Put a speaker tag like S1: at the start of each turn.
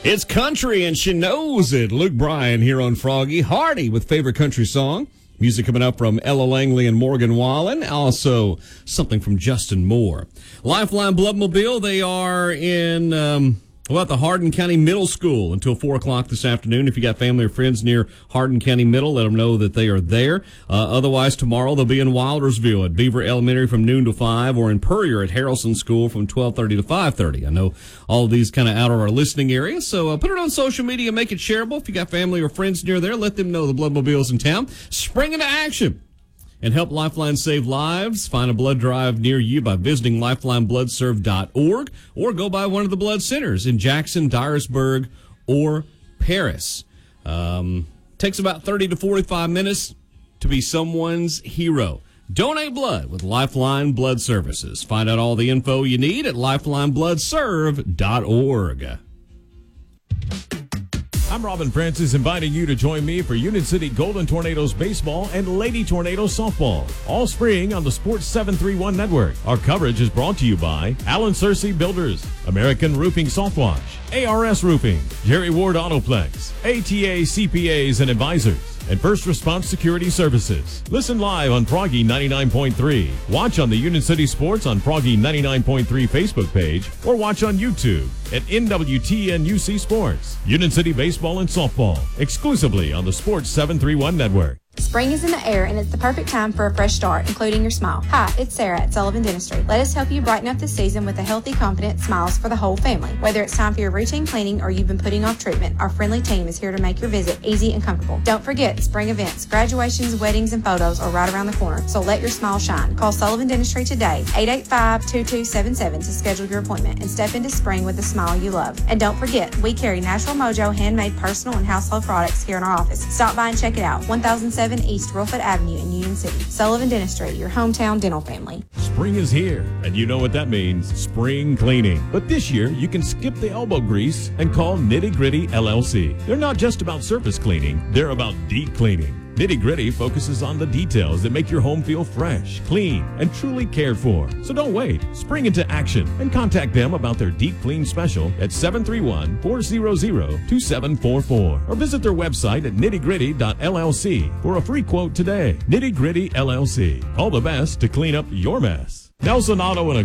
S1: It's country, and she knows it. Luke Bryan here on Froggy. Hardy with favorite country song. Music coming up from Ella Langley and Morgan Wallen. Also, something from Justin Moore. Lifeline Bloodmobile, they are in, at the Hardin County Middle School until 4 o'clock this afternoon. If you got family or friends near Hardin County Middle, let them know that they are there. Otherwise, tomorrow they'll be in Wildersville at Beaver Elementary from noon to 5, or in Puryear at Harrelson School from 12:30 to 5:30. I know all of these kind of out of our listening area, so put it on social media, make it shareable. If you got family or friends near there, let them know the Bloodmobile's in town. Spring into action and help Lifeline save lives. Find a blood drive near you by visiting lifelinebloodserve.org, or go by one of the blood centers in Jackson, Dyersburg, or Paris. Takes about 30 to 45 minutes to be someone's hero. Donate blood with Lifeline Blood Services. Find out all the info you need at lifelinebloodserve.org.
S2: I'm Robin Francis, inviting you to join me for Union City Golden Tornadoes baseball and Lady Tornadoes softball, all spring on the Sports 731 network. Our coverage is brought to you by Allen Searcy Builders, American Roofing Saltwash, ARS Roofing, Jerry Ward Autoplex, ATA CPAs and Advisors, and First Response Security Services. Listen live on Froggy 99.3. Watch on the Union City Sports on Froggy 99.3 Facebook page, or watch on YouTube at NWTNUC Sports. Union City Baseball and Softball, exclusively on the Sports 731 network.
S3: Spring is in the air, and it's the perfect time for a fresh start, including your smile. Hi, it's Sarah at Sullivan Dentistry. Let us help you brighten up the season with a healthy, confident smiles for the whole family. Whether it's time for your routine cleaning or you've been putting off treatment, our friendly team is here to make your visit easy and comfortable. Don't forget, spring events, graduations, weddings, and photos are right around the corner, so let your smile shine. Call Sullivan Dentistry today, 885-2277 to schedule your appointment and step into spring with the smile you love. And don't forget, we carry Natural Mojo handmade personal and household products here in our office. Stop by and check it out. 1007 East Rillfoot Avenue in Union City. Sullivan Dentistry, your hometown dental family.
S2: Spring is here, and you know what that means. Spring cleaning. But this year, you can skip the elbow grease and call Nitty Gritty LLC. They're not just about surface cleaning, they're about deep cleaning. Nitty Gritty focuses on the details that make your home feel fresh, clean, and truly cared for. So don't wait. Spring into action and contact them about their Deep Clean Special at 731-400-2744, or visit their website at nittygritty.llc for a free quote today. Nitty Gritty LLC. All the best to clean up your mess. Nelson Auto and